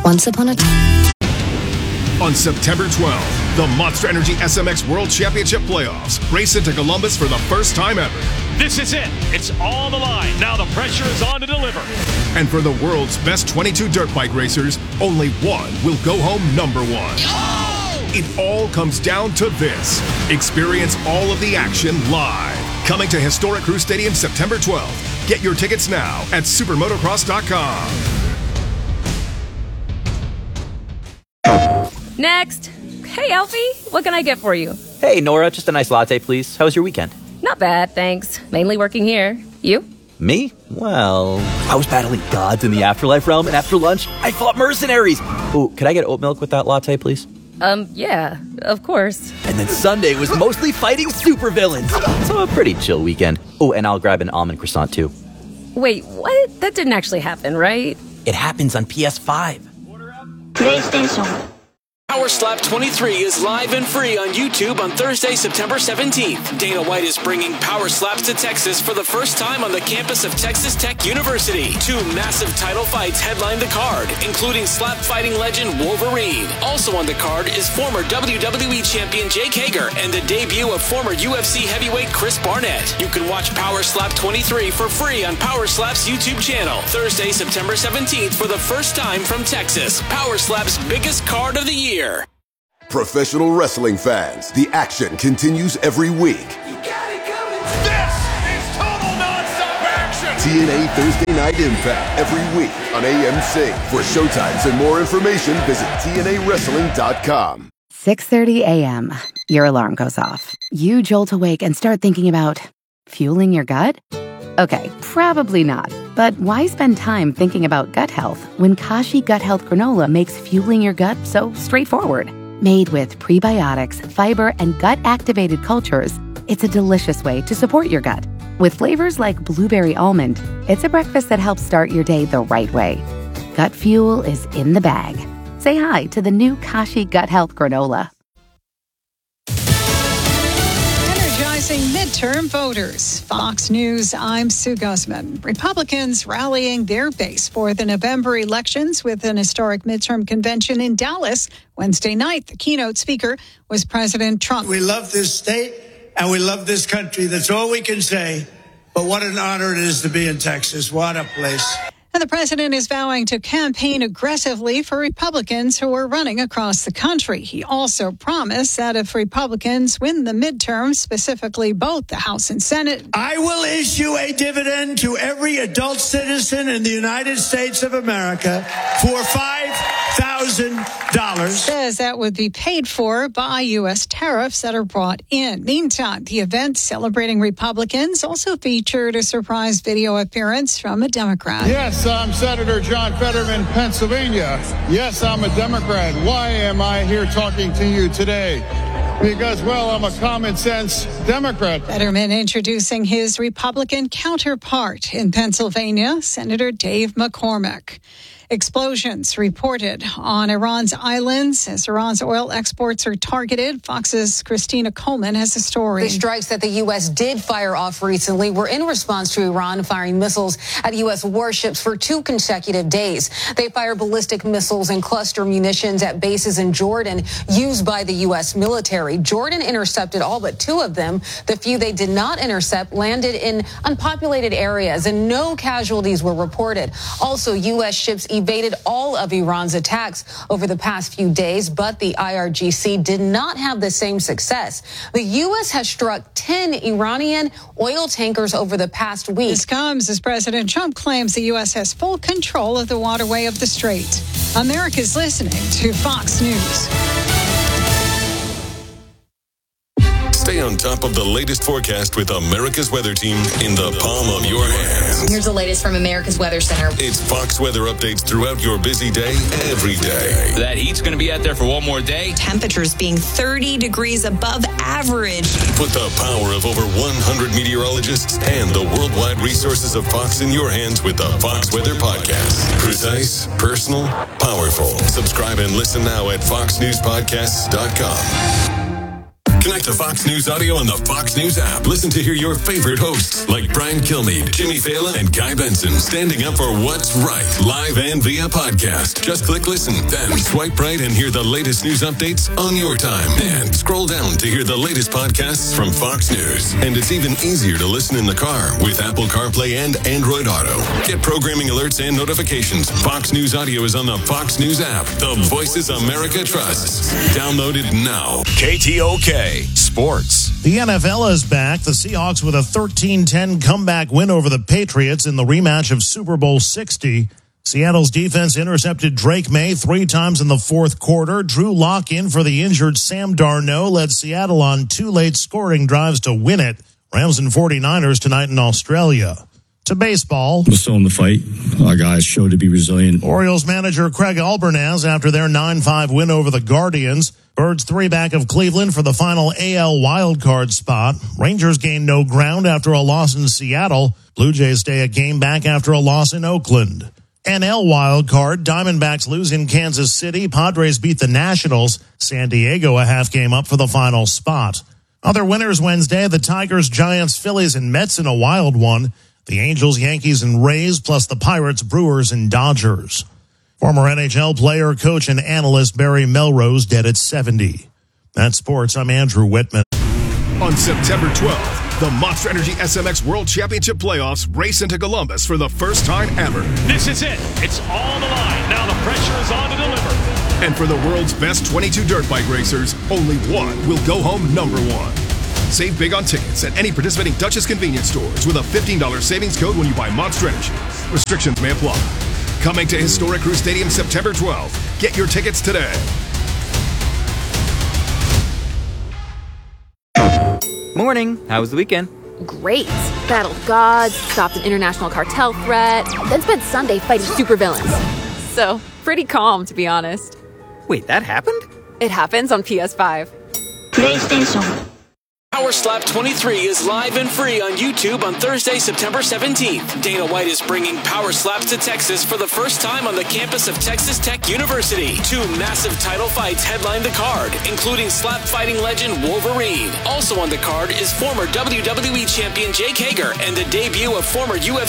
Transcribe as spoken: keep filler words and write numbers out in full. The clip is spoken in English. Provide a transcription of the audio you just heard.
Once upon a time. On September twelfth, the Monster Energy S M X World Championship Playoffs race into Columbus for the first time ever. This is it. It's on the line. Now the pressure is on to deliver. And for the world's best twenty-two dirt bike racers, only one will go home number one. Oh! It all comes down to this. Experience all of the action live. Coming to Historic Crew Stadium September twelfth. Get your tickets now at supermotocross dot com. Next. Hey, Alfie. What can I get for you? Hey, Nora. Just a nice latte, please. How was your weekend? Not bad, thanks. Mainly working here. You? Me? Well, I was battling gods in the afterlife realm, and after lunch, I fought mercenaries. Oh, could I get oat milk with that latte, please? Um, yeah, of course. And then Sunday was mostly fighting supervillains. So a pretty chill weekend. Oh, and I'll grab an almond croissant, too. Wait, what? That didn't actually happen, right? It happens on P S five. PlayStation. Power Slap twenty-three is live and free on YouTube on Thursday, September seventeenth. Dana White is bringing Power Slaps to Texas for the first time on the campus of Texas Tech University. Two massive title fights headline the card, including slap fighting legend Wolverine. Also on the card is former W W E champion Jake Hager and the debut of former U F C heavyweight Chris Barnett. You can watch Power Slap twenty-three for free on Power Slap's YouTube channel. Thursday, September seventeenth for the first time from Texas. Power Slap's biggest card of the year. Professional wrestling fans, the action continues every week. You got it coming. This is total nonstop action. T N A Thursday Night Impact every week on A M C. For showtimes and more information, visit T N A wrestling dot com. six thirty a.m. Your alarm goes off. You jolt awake and start thinking about fueling your gut? Okay, probably not. But why spend time thinking about gut health when Kashi Gut Health Granola makes fueling your gut so straightforward? Made with prebiotics, fiber, and gut-activated cultures, it's a delicious way to support your gut. With flavors like blueberry almond, it's a breakfast that helps start your day the right way. Gut fuel is in the bag. Say hi to the new Kashi Gut Health Granola. Midterm voters. Fox News, I'm Sue Guzman. Republicans rallying their base for the November elections with an historic midterm convention in Dallas Wednesday night. The keynote speaker was President Trump. We love this state and we love this country. That's all we can say. But what an honor it is to be in Texas. What a place. And the president is vowing to campaign aggressively for Republicans who are running across the country. He also promised that if Republicans win the midterms, specifically both the House and Senate, I will issue a dividend to every adult citizen in the United States of America for five thousand dollars. Says that would be paid for by U S tariffs that are brought in. Meantime, the event celebrating Republicans also featured a surprise video appearance from a Democrat. Yes, I'm Senator John Fetterman, Pennsylvania. Yes, I'm a Democrat. Why am I here talking to you today? Because, well, I'm a common sense Democrat. Fetterman introducing his Republican counterpart in Pennsylvania, Senator Dave McCormick. Explosions reported on Iran's islands as Iran's oil exports are targeted. Fox's Christina Coleman has a story. The strikes that the U S did fire off recently were in response to Iran firing missiles at U S warships for two consecutive days. They fire ballistic missiles and cluster munitions at bases in Jordan used by the U S military. Jordan intercepted all but two of them. The few they did not intercept landed in unpopulated areas, and no casualties were reported. Also, U S ships evaded all of Iran's attacks over the past few days, but the I R G C did not have the same success. The U S has struck ten Iranian oil tankers over the past week. This comes as President Trump claims the U S has full control of the waterway of the Strait. America's listening to Fox News. Stay on top of the latest forecast with America's Weather Team in the palm of your hand. Here's the latest from America's Weather Center. It's Fox weather updates throughout your busy day, every day. That heat's going to be out there for one more day. Temperatures being thirty degrees above average. Put the power of over one hundred meteorologists and the worldwide resources of Fox in your hands with the Fox Weather Podcast. Precise, personal, powerful. Subscribe and listen now at fox news podcasts dot com. Connect to Fox News Audio on the Fox News app. Listen to hear your favorite hosts like Brian Kilmeade, Jimmy Fallon, and Guy Benson standing up for what's right, live and via podcast. Just click listen, then swipe right and hear the latest news updates on your time. And scroll down to hear the latest podcasts from Fox News. And it's even easier to listen in the car with Apple CarPlay and Android Auto. Get programming alerts and notifications. Fox News Audio is on the Fox News app. The voices America trusts. Download it now. K T O K Sports. The N F L is back. The Seahawks with a thirteen ten comeback win over the Patriots in the rematch of Super Bowl sixty. Seattle's defense intercepted Drake May three times in the fourth quarter. Drew Lock in for the injured Sam Darnold led Seattle on two late scoring drives to win it. Rams and 49ers tonight in Australia. To baseball. We're still in the fight. Our guys showed to be resilient. Orioles manager Craig Albernaz after their nine five win over the Guardians. Birds three back of Cleveland for the final A L wildcard spot. Rangers gain no ground after a loss in Seattle. Blue Jays stay a game back after a loss in Oakland. N L wildcard, Diamondbacks lose in Kansas City. Padres beat the Nationals. San Diego a half game up for the final spot. Other winners Wednesday, the Tigers, Giants, Phillies, and Mets in a wild one. The Angels, Yankees, and Rays, plus the Pirates, Brewers, and Dodgers. Former N H L player, coach, and analyst Barry Melrose dead at seventy. That's sports. I'm Andrew Whitman. On September twelfth, the Monster Energy S M X World Championship Playoffs race into Columbus for the first time ever. This is it. It's on the line. Now the pressure is on to deliver. And for the world's best twenty-two dirt bike racers, only one will go home number one. Save big on tickets at any participating Dutchess convenience stores with a fifteen dollars savings code when you buy Monster Energy. Restrictions may apply. Coming to Historic Crew Stadium September twelfth. Get your tickets today. Morning. How was the weekend? Great. Battled gods, stopped an international cartel threat, then spent Sunday fighting supervillains. So, pretty calm, to be honest. Wait, that happened? It happens on P S five. PlayStation. Power Slap twenty-three is live and free on YouTube on Thursday, September seventeenth. Dana White is bringing Power Slaps to Texas for the first time on the campus of Texas Tech University. Two massive title fights headline the card, including slap fighting legend Wolverine. Also on the card is former W W E champion Jake Hager and the debut of former U F